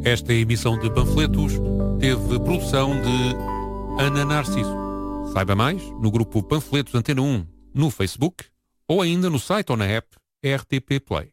Esta emissão de panfletos teve produção de Ana Narciso. Saiba mais no grupo Panfletos Antena 1 no Facebook ou ainda no site ou na app RTP Play.